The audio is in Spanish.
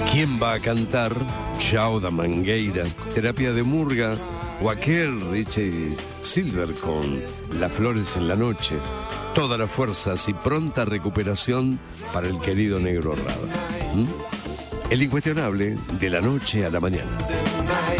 ¿Quién va a cantar? Chao da Mangueira, Terapia de Murga, o aquel Richie Silver con Las Flores en la Noche. Todas las fuerzas y pronta recuperación para el querido Negro Rada. El incuestionable de la noche a la mañana.